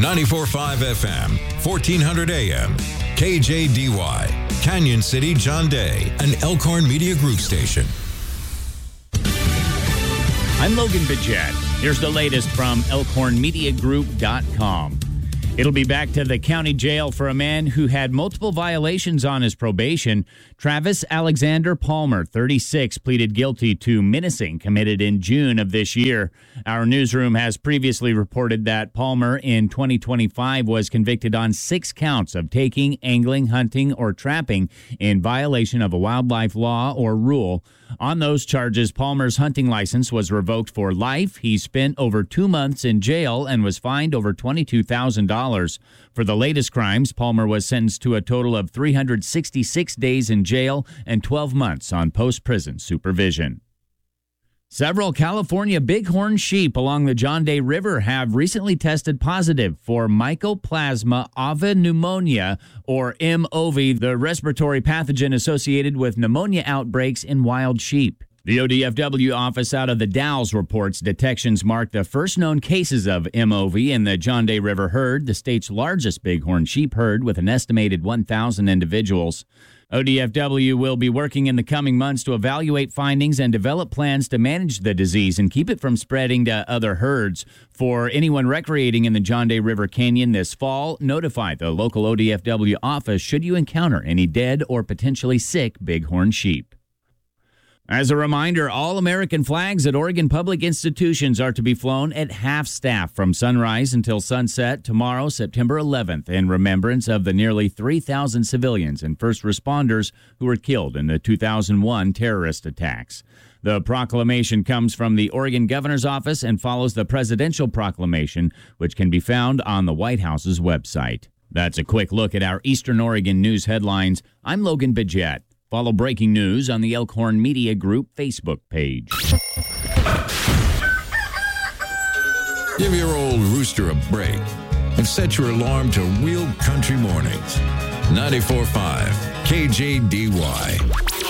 94.5 FM, 1400 AM, KJDY, Canyon City, John Day, an Elkhorn Media Group station. I'm Logan Bidget. Here's the latest from ElkhornMediaGroup.com. It'll be back to the county jail for a man who had multiple violations on his probation. Travis Alexander Palmer, 36, pleaded guilty to menacing committed in June of this year. Our newsroom has previously reported that Palmer in 2025 was convicted on 6 counts of taking, angling, hunting, or trapping in violation of a wildlife law or rule. On those charges, Palmer's hunting license was revoked for life. He spent over 2 months in jail and was fined over $22,000. For the latest crimes, Palmer was sentenced to a total of 366 days in jail and 12 months on post-prison supervision. Several California bighorn sheep along the John Day River have recently tested positive for Mycoplasma pneumonia, or MOV, the respiratory pathogen associated with pneumonia outbreaks in wild sheep. The ODFW office out of the Dalles reports detections mark the first known cases of MOV in the John Day River herd, the state's largest bighorn sheep herd with an estimated 1,000 individuals. ODFW will be working in the coming months to evaluate findings and develop plans to manage the disease and keep it from spreading to other herds. For anyone recreating in the John Day River Canyon this fall, notify the local ODFW office should you encounter any dead or potentially sick bighorn sheep. As a reminder, all American flags at Oregon public institutions are to be flown at half-staff from sunrise until sunset tomorrow, September 11th, in remembrance of the nearly 3,000 civilians and first responders who were killed in the 2001 terrorist attacks. The proclamation comes from the Oregon Governor's Office and follows the presidential proclamation, which can be found on the White House's website. That's a quick look at our Eastern Oregon news headlines. I'm Logan Bidget. Follow breaking news on the Elkhorn Media Group Facebook page. Give your old rooster a break and set your alarm to real country mornings. 94.5 KJDY.